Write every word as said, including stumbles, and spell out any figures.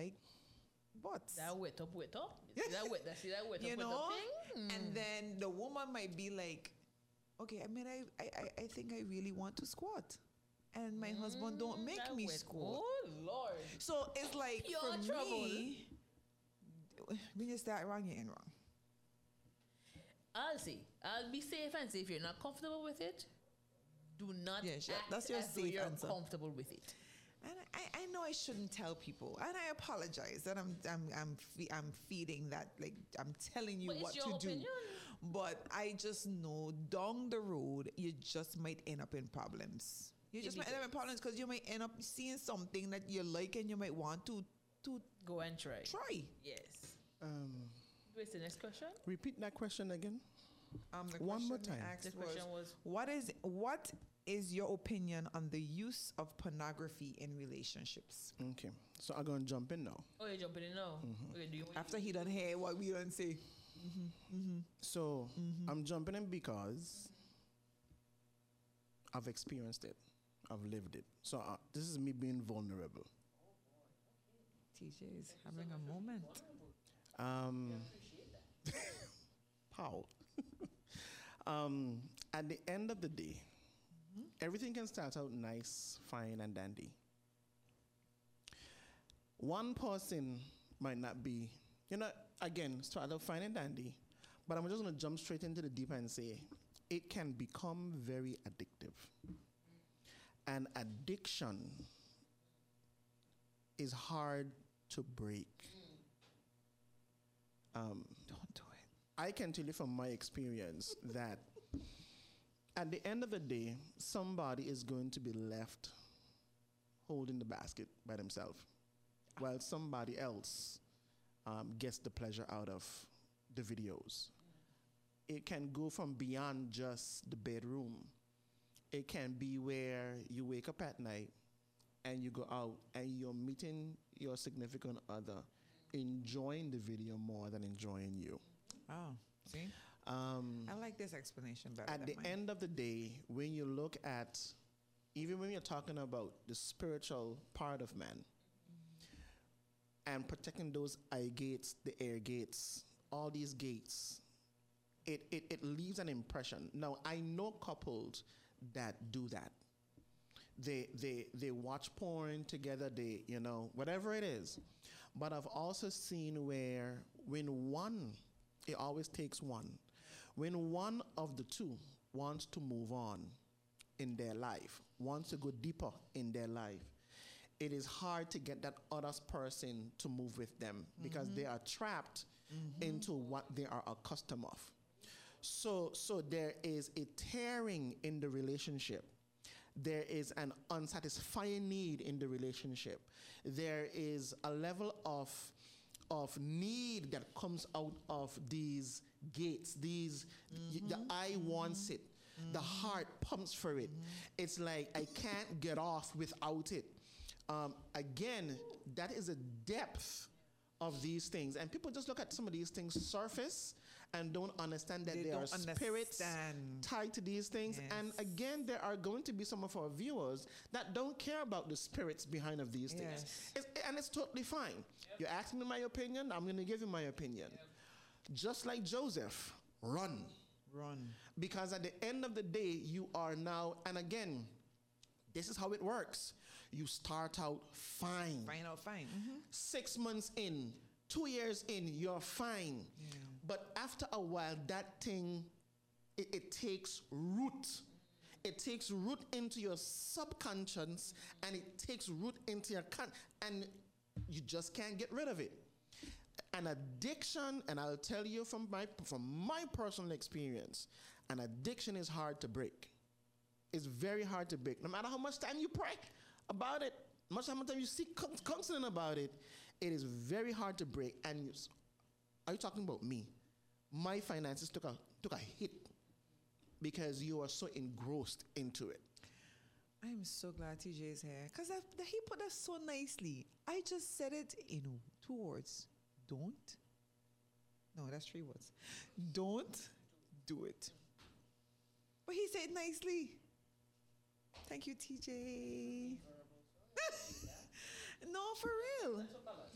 like butts. That wet up, wet up. See that wet, that see that wet up, You wet know? up thing? And then the woman might be like, okay, I mean, I, I, I think I really want to squat. And my mm, husband don't make that me wet. squat. Oh, Lord. So it's like, Pure for trouble. me, when you start wrong, you're in wrong. I'll see. I'll be safe and say if you're not comfortable with it, do not Yes, yeah, act that's your as though safe you're answer. comfortable with it. And I, I know I shouldn't tell people, and I apologize that I'm I'm I'm fe- I'm feeding that, like I'm telling you But it's what your to opinion. do. But I just know down the road you just might end up in problems. You It just might end up in problems because you might end up seeing something that you like and you might want to to Go and try. try. Yes. Um, What's the next question? repeat that question again. Um, the One more question time. asked The question was- what is what is your opinion on the use of pornography in relationships? Okay, so I'm gonna jump in now. Oh, you're jumping in now. Mm-hmm. Okay, do you After he done hear what we done say. So I'm jumping in because I've experienced it, I've lived it. So uh, this is me being vulnerable. T J is having a moment. Um, Pow. um, at the end of the day, everything can start out nice, fine, and dandy. One person might not be, you know, again, start out fine and dandy, but I'm just going to jump straight into the deep and say it can become very addictive. And addiction is hard to break. Um, Don't do it. I can tell you from my experience that at the end of the day, somebody is going to be left holding the basket by themselves, while somebody else um, gets the pleasure out of the videos. It can go from beyond just the bedroom. It can be where you wake up at night and you go out and you're meeting your significant other, enjoying the video more than enjoying you. Oh, see? Um, I like this explanation better. at than the mine. end of the day, when you look at, even when you're talking about the spiritual part of man and protecting those eye gates, the air gates, all these gates, it, it, it leaves an impression. Now, I know couples that do that. They, they, they watch porn together, they, you know, whatever it is. But I've also seen where when one, it always takes one, when one of the two wants to move on in their life, wants to go deeper in their life, it is hard to get that other person to move with them because mm-hmm. they are trapped mm-hmm. into what they are accustomed of. So, so there is a tearing in the relationship. There is an unsatisfying need in the relationship. There is a level of, of need that comes out of these gates. These, mm-hmm. the eye mm-hmm. wants it. Mm-hmm. The heart pumps for it. Mm-hmm. It's like, I can't get off without it. Um, again, that is a depth of these things. And people just look at some of these things surface and don't understand that They there are don't spirits understand. tied to these things. Yes. And again, there are going to be some of our viewers that don't care about the spirits behind of these Yes. things. It's, and it's totally fine. Yep. You're asking me my opinion, I'm going to give you my opinion. Yep. Just like Joseph, run. Run. Because at the end of the day, you are now, and again, this is how it works. You start out fine. Fine out fine. Mm-hmm. Six months in, two years in, you're fine. Yeah. But after a while, that thing, it, it takes root. It takes root into your subconscious, and it takes root into your con, and you just can't get rid of it. An addiction, and I'll tell you from my from my personal experience, an addiction is hard to break. It's very hard to break. No matter how much time you pray about it, no matter how much time you seek counseling about it, it is very hard to break. And you, are you talking about me? My finances took a took a hit because you are so engrossed into it. I'm so glad T J is here because he put us so nicely. I just said it in two words. Don't. No, that's three words. Don't do it. But he said it nicely. Thank you, T J. No, for real.